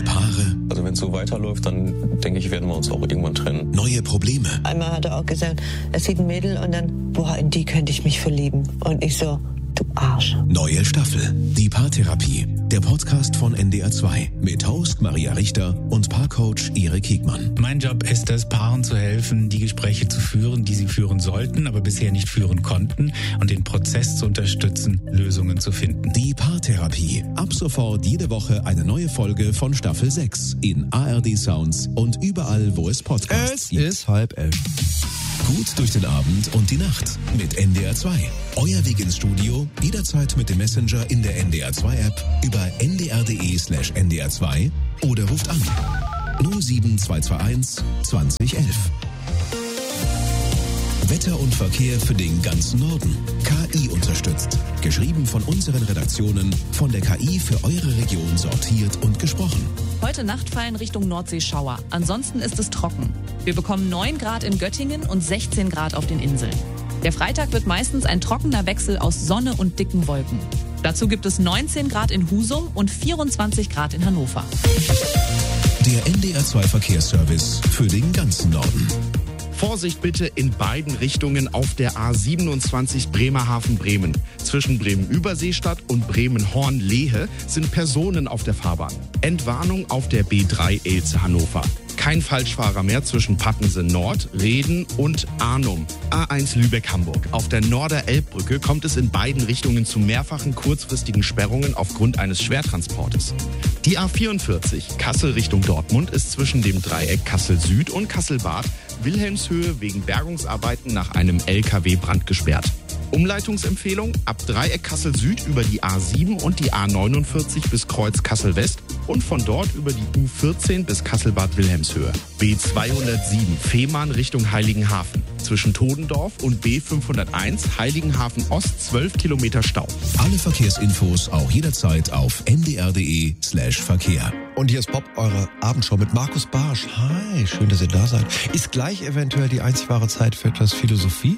Paare. Also wenn es so weiterläuft, dann denke ich, werden wir uns auch irgendwann trennen. Neue Probleme. Einmal hat er auch gesagt, er sieht ein Mädel und dann, boah, in die könnte ich mich verlieben. Und ich so, du Arsch. Neue Staffel. Die Paartherapie. Der Podcast von NDR 2 mit Host Maria Richter und Paarcoach Erik Hiegmann. Mein Job ist es, Paaren zu helfen, die Gespräche zu führen, die sie führen sollten, aber bisher nicht führen konnten, und den Prozess zu unterstützen, Lösungen zu finden. Die Paartherapie. Ab sofort jede Woche eine neue Folge von Staffel 6 in ARD Sounds und überall, wo es Podcasts gibt. Es ist 10:30. Gut durch den Abend und die Nacht mit NDR 2. Euer Weg ins Studio, jederzeit mit dem Messenger in der NDR 2 App, über ndr.de/ndr2 oder ruft an 07221 2011. Wetter und Verkehr für den ganzen Norden. KI unterstützt. Geschrieben von unseren Redaktionen, von der KI für eure Region sortiert und gesprochen. Heute Nacht fallen Richtung Nordsee Schauer. Ansonsten ist es trocken. Wir bekommen 9 Grad in Göttingen und 16 Grad auf den Inseln. Der Freitag wird meistens ein trockener Wechsel aus Sonne und dicken Wolken. Dazu gibt es 19 Grad in Husum und 24 Grad in Hannover. Der NDR 2 Verkehrsservice für den ganzen Norden. Vorsicht bitte in beiden Richtungen auf der A27 Bremerhaven-Bremen. Zwischen Bremen-Überseestadt und Bremen-Horn-Lehe sind Personen auf der Fahrbahn. Entwarnung auf der B3 Elze-Hannover. Kein Falschfahrer mehr zwischen Pattensen Nord, Reden und Arnum. A1 Lübeck-Hamburg. Auf der Norder-Elbbrücke kommt es in beiden Richtungen zu mehrfachen kurzfristigen Sperrungen aufgrund eines Schwertransportes. Die A44 Kassel Richtung Dortmund ist zwischen dem Dreieck Kassel-Süd und Kassel-Bad Wilhelmshöhe wegen Bergungsarbeiten nach einem LKW-Brand gesperrt. Umleitungsempfehlung: ab Dreieck Kassel-Süd über die A7 und die A49 bis Kreuz Kassel-West und von dort über die U14 bis Kassel-Bad Wilhelmshöhe. B207 Fehmarn Richtung Heiligenhafen. Zwischen Todendorf und B501 Heiligenhafen Ost 12 Kilometer Stau. Alle Verkehrsinfos auch jederzeit auf ndr.de/Verkehr. Und hier ist Bob, eure Abendshow mit Markus Barsch. Hi, schön, dass ihr da seid. Ist gleich eventuell die einzig wahre Zeit für etwas Philosophie?